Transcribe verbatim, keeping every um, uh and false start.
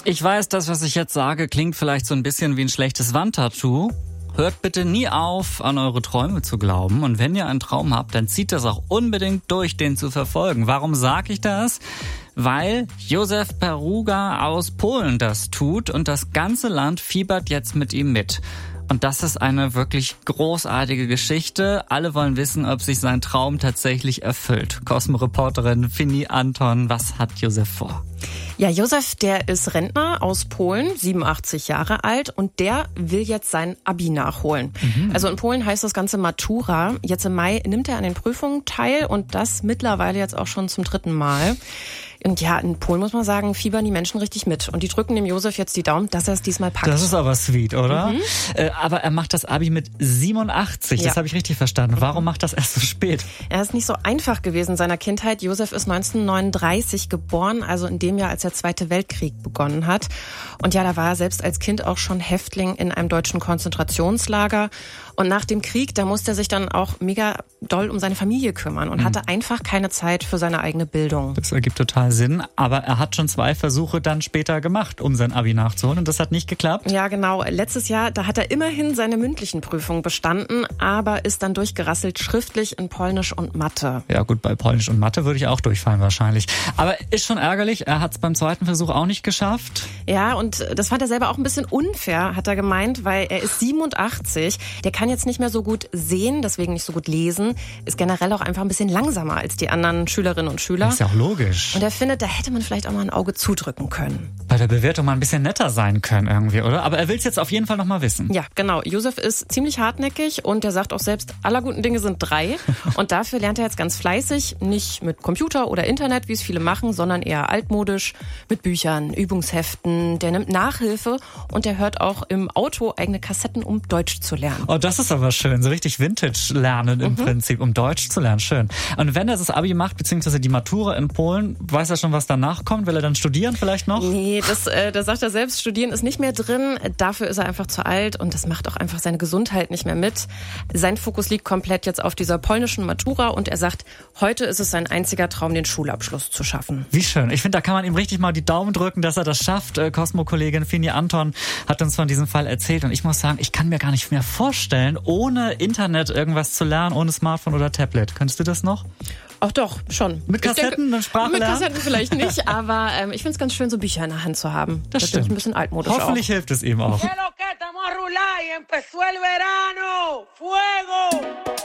Ich weiß, das, was ich jetzt sage, klingt vielleicht so ein bisschen wie ein schlechtes Wandtattoo. Hört bitte nie auf, an eure Träume zu glauben. Und wenn ihr einen Traum habt, dann zieht das auch unbedingt durch, den zu verfolgen. Warum sage ich das? Weil Józef Peruga aus Polen das tut und das ganze Land fiebert jetzt mit ihm mit. Und das ist eine wirklich großartige Geschichte. Alle wollen wissen, ob sich sein Traum tatsächlich erfüllt. Cosmo-Reporterin Fini Anton, was hat Józef vor? Ja, Józef, der ist Rentner aus Polen, siebenundachtzig Jahre alt, und der will jetzt sein Abi nachholen. Mhm. Also in Polen heißt das Ganze Matura. Jetzt im Mai nimmt er an den Prüfungen teil und das mittlerweile jetzt auch schon zum dritten Mal. Und ja, in Polen muss man sagen, fiebern die Menschen richtig mit. Und die drücken dem Józef jetzt die Daumen, dass er es diesmal packt. Das ist aber sweet, oder? Mhm. Äh, aber er macht das Abi mit siebenundachtzig, ja. Das habe ich richtig verstanden. Warum macht das erst so spät? Er ist nicht so einfach gewesen in seiner Kindheit. Józef ist neunzehnhundertneununddreißig geboren, also in dem Jahr, als der Zweite Weltkrieg begonnen hat. Und ja, da war er selbst als Kind auch schon Häftling in einem deutschen Konzentrationslager. Und nach dem Krieg, da musste er sich dann auch mega doll um seine Familie kümmern und mhm. hatte einfach keine Zeit für seine eigene Bildung. Das ergibt total Sinn, aber er hat schon zwei Versuche dann später gemacht, um sein Abi nachzuholen, und das hat nicht geklappt? Ja, genau. Letztes Jahr, da hat er immerhin seine mündlichen Prüfungen bestanden, aber ist dann durchgerasselt schriftlich in Polnisch und Mathe. Ja gut, bei Polnisch und Mathe würde ich auch durchfallen wahrscheinlich. Aber ist schon ärgerlich, er hat es beim zweiten Versuch auch nicht geschafft. Ja, und das fand er selber auch ein bisschen unfair, hat er gemeint, weil er ist siebenundachtzig, der kann jetzt nicht mehr so gut sehen, deswegen nicht so gut lesen, ist generell auch einfach ein bisschen langsamer als die anderen Schülerinnen und Schüler. Das ist ja auch logisch. Und er findet, da hätte man vielleicht auch mal ein Auge zudrücken können. Bei der Bewertung mal ein bisschen netter sein können irgendwie, oder? Aber er will es jetzt auf jeden Fall noch mal wissen. Ja, genau. Józef ist ziemlich hartnäckig und er sagt auch selbst, aller guten Dinge sind drei. Und dafür lernt er jetzt ganz fleißig, nicht mit Computer oder Internet, wie es viele machen, sondern eher altmodisch, mit Büchern, Übungsheften. Der nimmt Nachhilfe und der hört auch im Auto eigene Kassetten, um Deutsch zu lernen. Oh, das ist aber schön. So richtig Vintage lernen im mhm. Prinzip, um Deutsch zu lernen. Schön. Und wenn er das Abi macht, beziehungsweise die Matura in Polen, weiß er schon, was danach kommt? Will er dann studieren vielleicht noch? Nee, das, äh, das sagt er selbst, studieren ist nicht mehr drin. Dafür ist er einfach zu alt und das macht auch einfach seine Gesundheit nicht mehr mit. Sein Fokus liegt komplett jetzt auf dieser polnischen Matura und er sagt, heute ist es sein einziger Traum, den Schulabschluss zu schaffen. Wie schön. Ich finde, da kann man ihm richtig mal die Daumen drücken, dass er das schafft. Äh, Cosmo-Kollegin Fini Anton hat uns von diesem Fall erzählt und ich muss sagen, ich kann mir gar nicht mehr vorstellen, ohne Internet irgendwas zu lernen, ohne Smartphone oder Tablet. Könntest du das noch? Ach doch, schon. Mit Kassetten und Sprache Mit lernen? Kassetten vielleicht nicht, aber ähm, ich finde es ganz schön, so Bücher in der Hand zu haben. Das, das stimmt. Bin ich ein bisschen altmodisch Hoffentlich auch. hilft es ihm auch.